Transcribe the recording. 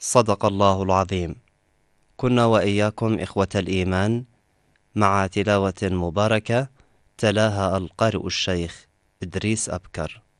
صدق الله العظيم. كنا وإياكم إخوة الإيمان مع تلاوة مباركة تلاها القارئ الشيخ إدريس أبكر.